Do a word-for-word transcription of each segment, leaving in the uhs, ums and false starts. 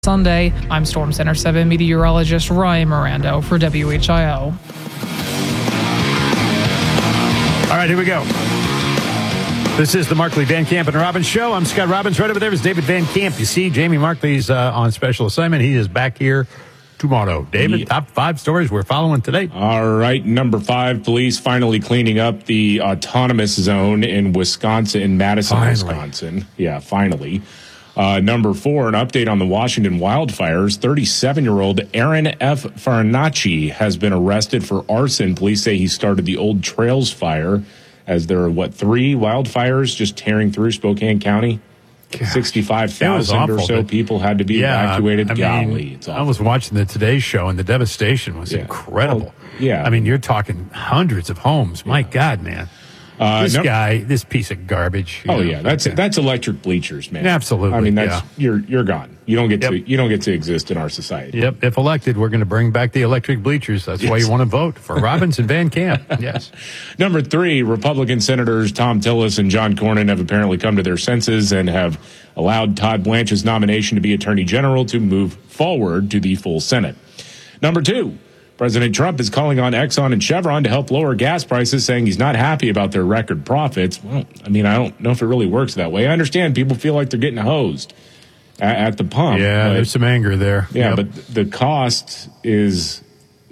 Sunday. I'm Storm Center seven meteorologist Ryan Mirando for W H I O. All right, here we go. This is the Markley, Van Camp, and Robbins Show. I'm Scott Robbins. Right over there is David Van Camp. You see, Jamie Markley's uh, on special assignment. He is back here tomorrow. David, yeah. Top five stories we're following today. All right, number five, police finally cleaning up the autonomous zone in Wisconsin, in Madison, finally. Wisconsin. Yeah, finally. Uh, number four, an update on the Washington wildfires. thirty-seven-year-old Aaron F. Farinacci has been arrested for arson. Police say he started the Old Trails fire, as there are, what, three wildfires just tearing through Spokane County? sixty-five thousand or so people had to be yeah, evacuated. I Golly, mean, it's I was watching the Today Show, and the devastation was yeah. incredible. Well, yeah. I mean, you're talking hundreds of homes. My yeah. God, man. Uh, this no, guy, this piece of garbage. Oh know, yeah, that's okay. that's electric bleachers, man. Absolutely. I mean, that's yeah. you're you're gone. You don't get yep. to you don't get to exist in our society. Yep. If elected, we're going to bring back the electric bleachers. That's yes. why you want to vote for Robbins and Van Camp. Yes. Number three, Republican Senators Tom Tillis and John Cornyn have apparently come to their senses and have allowed Todd Blanche's nomination to be Attorney General to move forward to the full Senate. Number two, President Trump is calling on Exxon and Chevron to help lower gas prices, saying he's not happy about their record profits. Well, I mean, I don't know if it really works that way. I understand people feel like they're getting hosed at, at the pump. Yeah, but, there's some anger there. Yeah, yep. but the cost is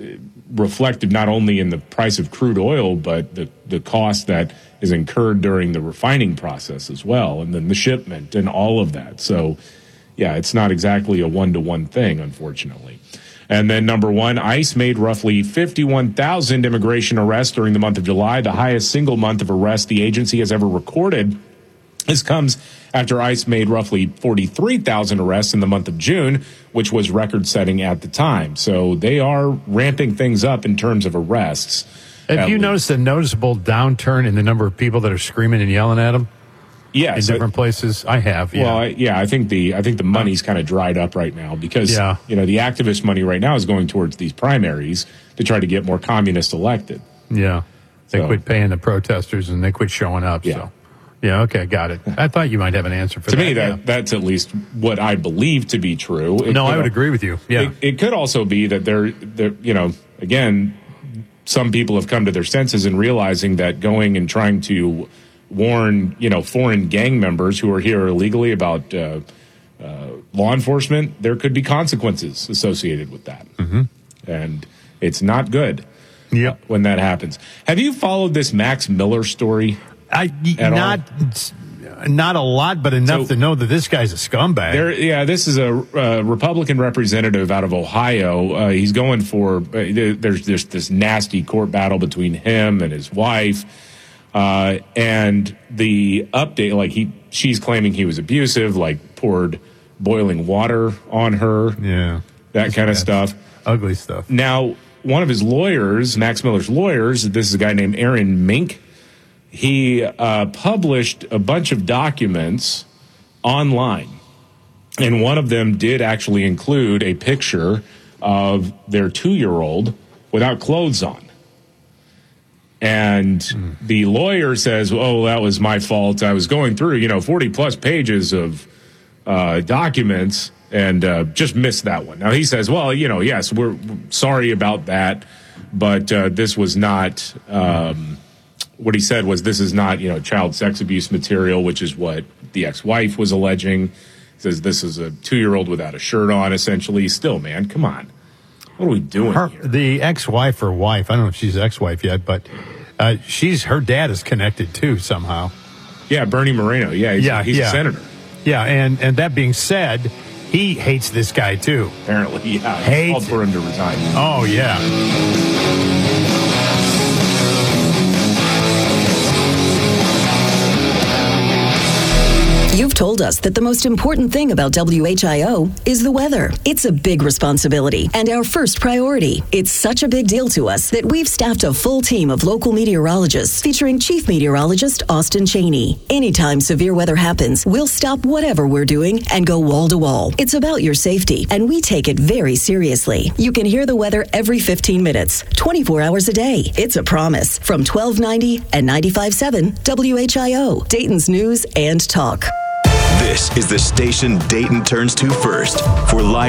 reflected not only in the price of crude oil, but the, the cost that is incurred during the refining process as well, and then the shipment and all of that. So, yeah, it's not exactly a one-to-one thing, unfortunately. And then number one, ICE made roughly fifty-one thousand immigration arrests during the month of July, the highest single month of arrests the agency has ever recorded. This comes after ICE made roughly forty-three thousand arrests in the month of June, which was record-setting at the time. So they are ramping things up in terms of arrests. Have you least. noticed a noticeable downturn in the number of people that are screaming and yelling at them? Yeah, in different places. I have. Yeah. Well, I, yeah, I think the I think the money's kind of dried up right now because yeah. you know the activist money right now is going towards these primaries to try to get more communists elected. Yeah, they so. quit paying the protesters and they quit showing up. Yeah. So, yeah, okay, got it. I thought you might have an answer for to that. To me, that yeah. that's at least what I believe to be true. It, no, I would know, agree with you. Yeah, it, it could also be that they're, they're you know again, some people have come to their senses and realizing that going and trying to warn, you know, foreign gang members who are here illegally about uh, uh, law enforcement, there could be consequences associated with that. Mm-hmm. And it's not good yep. when that happens. Have you followed this Max Miller story? I not all? not a lot, but enough so, to know that this guy's a scumbag. There, yeah, this is a uh, Republican representative out of Ohio. Uh, he's going for, uh, there's this, this nasty court battle between him and his wife. Uh, and the update, like he, she's claiming he was abusive, like poured boiling water on her. Yeah. That That's kind of stuff. Ugly stuff. Now, one of his lawyers, Max Miller's lawyers, this is a guy named Aaron Mink. He, uh, published a bunch of documents online. And one of them did actually include a picture of their two-year-old without clothes on. And mm. the lawyer says, oh, that was my fault. I was going through, you know, forty plus pages of uh, documents and uh, just missed that one. Now, he says, well, you know, yes, we're sorry about that. But uh, this was not um, what he said was this is not, you know, child sex abuse material, which is what the ex-wife was alleging. He says this is a two-year-old without a shirt on, essentially. Still, man, come on. What are we doing her, here? The ex-wife or wife, I don't know if she's ex-wife yet, but uh, she's her dad is connected too somehow. Yeah, Bernie Moreno. Yeah, he's, yeah, he's yeah. a senator. Yeah, and, and that being said, he hates this guy too. Apparently, yeah. Hates called for him to resign. Oh, yeah. You've told us that the most important thing about W H I O is the weather. It's a big responsibility and our first priority. It's such a big deal to us that we've staffed a full team of local meteorologists featuring Chief Meteorologist Austin Cheney. Anytime severe weather happens, we'll stop whatever we're doing and go wall to wall. It's about your safety, and we take it very seriously. You can hear the weather every fifteen minutes, twenty-four hours a day. It's a promise from twelve ninety and ninety-five point seven W H I O, Dayton's News and Talk. This is the station Dayton turns to first for live